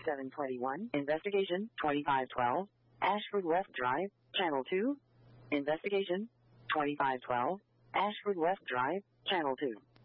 721. Investigation 2512. Ashford West Drive, Channel 2. Investigation 2512. Ashford West Drive, Channel 2.